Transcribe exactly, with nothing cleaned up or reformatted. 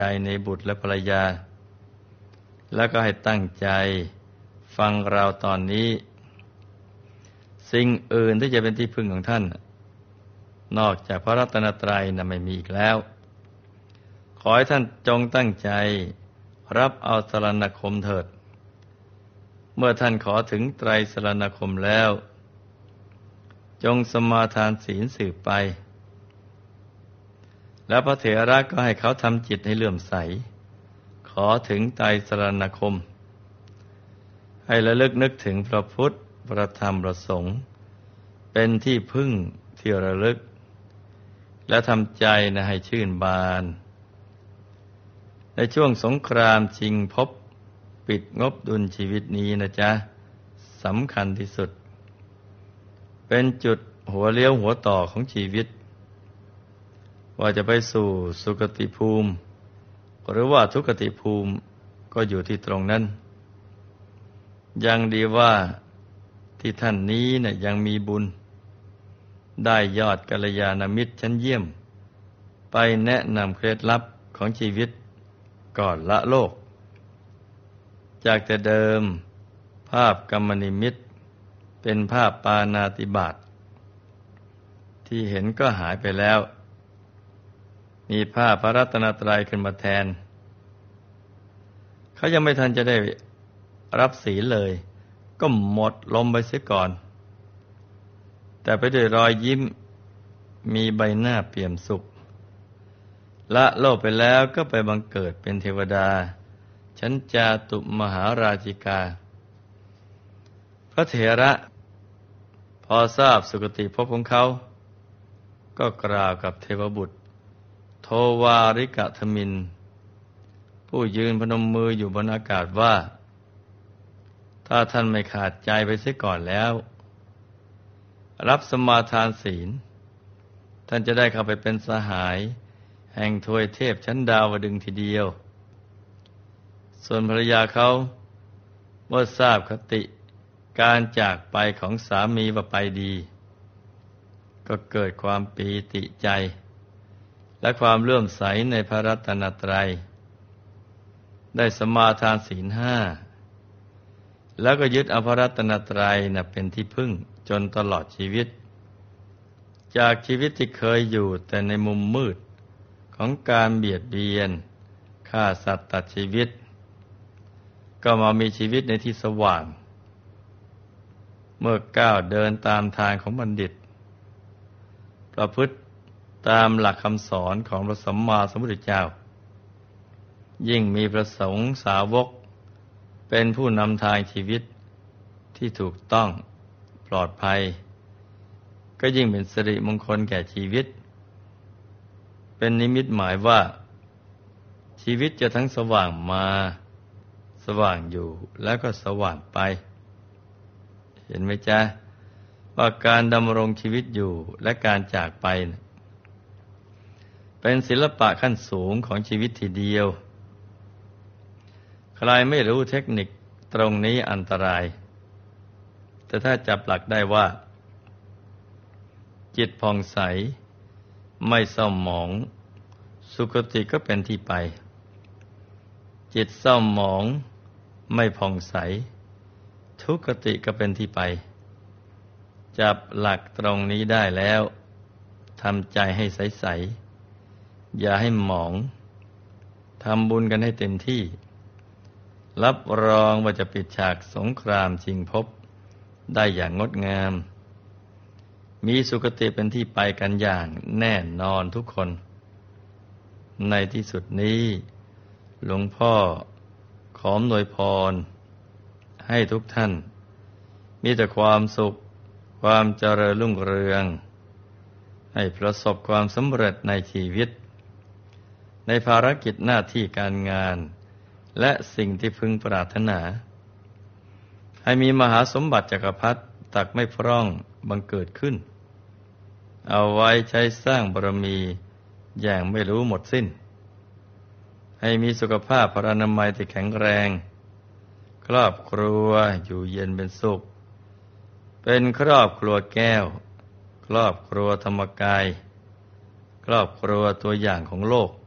ใจในบุตรและภรรยาแล้วก็ให้ตั้งใจฟังเราตอนนี้สิ่งอื่นที่จะเป็นที่พึ่งของท่านนอกจากพระรัตนตรัยนะไม่มีอีกแล้วขอให้ท่านจงตั้งใจรับเอาสรณคมเถิดเมื่อท่านขอถึงไตรสรณคมแล้วจงสมาทานศีลสืบไปแล้วพระเถระก็ให้เขาทำจิตให้เลื่อมใสขอถึงไตรสรณคมให้ระลึกนึกถึงพระพุทธพระธรรมพระสงฆ์เป็นที่พึ่งที่ระลึกและทำใจนะให้ชื่นบานในช่วงสงครามชิงภพปิดงบดุลชีวิตนี้นะจ๊ะสำคัญที่สุดเป็นจุดหัวเลี้ยวหัวต่อของชีวิตว่าจะไปสู่สุคติภูมิหรือว่าทุกขติภูมิก็อยู่ที่ตรงนั้นยังดีว่าที่ท่านนี้เนี่ยยังมีบุญได้ยอดกัลยาณมิตรชั้นเยี่ยมไปแนะนำเคล็ดลับของชีวิตก่อนละโลกจากแต่เดิมภาพกรรมนิมิตเป็นภาพปาณาติบาตที่เห็นก็หายไปแล้วมีภาพพระรัตนตรัยขึ้นมาแทนเขายังไม่ทันจะได้รับศีลเลยก็หมดลมไปเสียก่อนแต่ไปด้วยรอยยิ้มมีใบหน้าเปี่ยมสุขละโลกไปแล้วก็ไปบังเกิดเป็นเทวดาชั้นจาตุมหาราชิกาพระเถระพอทราบสุคติภพของเขาก็กล่าวกับเทวบุตรโทวาริกธมินผู้ยืนพนมมืออยู่บนอากาศว่าถ้าท่านไม่ขาดใจไปเสียก่อนแล้วรับสมาทานศีลท่านจะได้เข้าไปเป็นสหายแห่งทวยเทพชั้นดาวดึงส์ทีเดียวส่วนภรรยาเขาเมื่อทราบคติการจากไปของสามีว่าไปดีก็เกิดความปีติใจและความเลื่อมใสในพระรัตนตรัยได้สมาทานศีลห้าแล้วก็ยึดเอาพระรัตนตรัยนะเป็นที่พึ่งจนตลอดชีวิตจากชีวิตที่เคยอยู่แต่ในมุมมืดของการเบียดเบียนฆ่าสัตว์ตัดชีวิตก็มามีชีวิตในที่สว่างเมื่อก้าวเดินตามทางของบัณฑิตประพฤติตามหลักคำสอนของพระสัมมาสัมพุทธเจ้ายิ่งมีพระสงฆ์สาวกเป็นผู้นำทางชีวิตที่ถูกต้องปลอดภัยก็ยิ่งเป็นสิริมงคลแก่ชีวิตเป็นนิมิตหมายว่าชีวิตจะทั้งสว่างมาสว่างอยู่แล้วก็สว่างไปเห็นไหมจ๊ะว่าการดำรงชีวิตอยู่และการจากไปเป็นศิลปะขั้นสูงของชีวิตทีเดียวใครไม่รู้เทคนิคตรงนี้อันตรายแต่ถ้าจับหลักได้ว่าจิตผ่องใสไม่เศร้าหมองสุคติก็เป็นที่ไปจิตเศร้าหมองไม่ผ่องใสทุกขติก็เป็นที่ไปจับหลักตรงนี้ได้แล้วทำใจให้ใสๆอย่าให้หมองทำบุญกันให้เต็มที่รับรองว่าจะปิดฉากสงครามชิงภพได้อย่างงดงามมีสุคติเป็นที่ไปกันอย่างแน่นอนทุกคนในที่สุดนี้หลวงพ่อขออวยพรให้ทุกท่านมีแต่ความสุขความเจริญรุ่งเรืองให้ประสบความสำเร็จในชีวิตในภารกิจหน้าที่การงานและสิ่งที่พึงปรารถนาให้มีมหาสมบัติจักรพรรดิตักไม่พร่องบังเกิดขึ้นเอาไว้ใช้สร้างบารมีอย่างไม่รู้หมดสิ้นให้มีสุขภาพพรรณนามัยที่แข็งแรงครอบครัวอยู่เย็นเป็นสุขเป็นครอบครัวแก้วครอบครัวธรรมกายครอบครัวตัวอย่างของโลก